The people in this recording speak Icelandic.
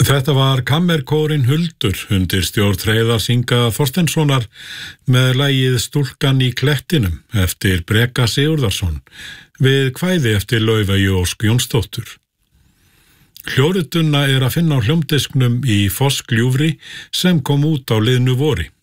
Þetta var kammerkórinn Huldur undir stjórn Hreiðars Inga Þorsteinssonar með lagið Stúlkan í klettinum eftir Breka Sigurðarsson við kvæði eftir Laufeyju Ósk Jónsdóttur. Hljórituna að finna á hljómdisknum í Fossgljúfri sem kom út á liðnu vori.